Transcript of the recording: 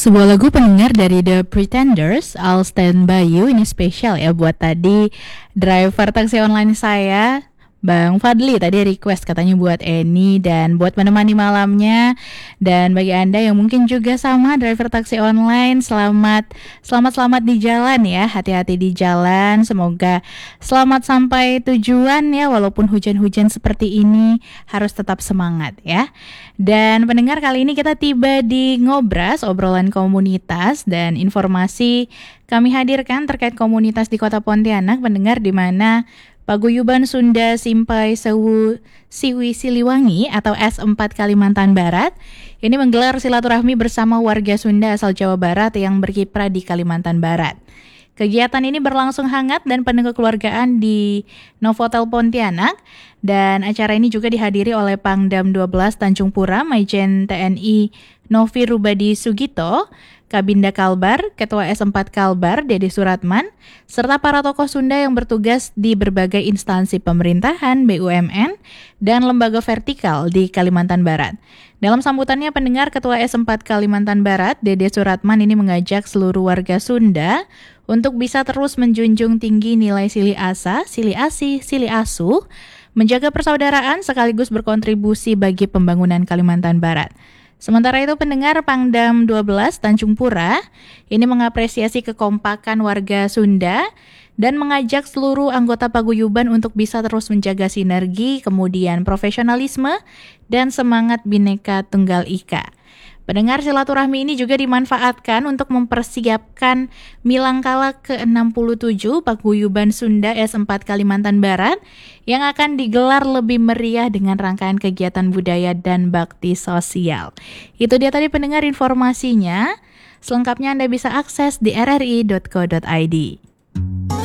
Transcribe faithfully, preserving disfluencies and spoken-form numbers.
Sebuah lagu pendengar dari The Pretenders, I'll Stand By You, ini spesial ya buat tadi driver taksi online saya, Bang Fadli. Tadi request katanya buat Eni dan buat menemani malamnya. Dan bagi Anda yang mungkin juga sama driver taksi online, selamat selamat selamat di jalan ya, hati-hati di jalan. Semoga selamat sampai tujuan ya, walaupun hujan-hujan seperti ini harus tetap semangat ya. Dan pendengar, kali ini kita tiba di Ngobras, obrolan komunitas, dan informasi kami hadirkan terkait komunitas di Kota Pontianak, pendengar, di mana Paguyuban Sunda Simpai Sewu Siwi Siliwangi atau S empat Kalimantan Barat ini menggelar silaturahmi bersama warga Sunda asal Jawa Barat yang berkiprah di Kalimantan Barat. Kegiatan ini berlangsung hangat dan penuh kekeluargaan di Novotel Pontianak, dan acara ini juga dihadiri oleh Pangdam dua belas Tanjung Pura, Maijen T N I Novi Rubadi Sugito, Kabinda Kalbar, Ketua S empat Kalbar, Dede Suratman, serta para tokoh Sunda yang bertugas di berbagai instansi pemerintahan, B U M N, dan lembaga vertikal di Kalimantan Barat. Dalam sambutannya, pendengar, Ketua S empat Kalimantan Barat, Dede Suratman, ini mengajak seluruh warga Sunda untuk bisa terus menjunjung tinggi nilai sili asa, sili asih, sili asuh, menjaga persaudaraan sekaligus berkontribusi bagi pembangunan Kalimantan Barat. Sementara itu, pendengar, Pangdam dua belas Tanjung Pura ini mengapresiasi kekompakan warga Sunda dan mengajak seluruh anggota paguyuban untuk bisa terus menjaga sinergi, kemudian profesionalisme, dan semangat Bhinneka Tunggal Ika. Pendengar, silaturahmi ini juga dimanfaatkan untuk mempersiapkan Milangkala ke enam puluh tujuh Paguyuban Sunda S empat Kalimantan Barat yang akan digelar lebih meriah dengan rangkaian kegiatan budaya dan bakti sosial. Itu dia tadi, pendengar, informasinya. Selengkapnya Anda bisa akses di r r i dot co dot i d.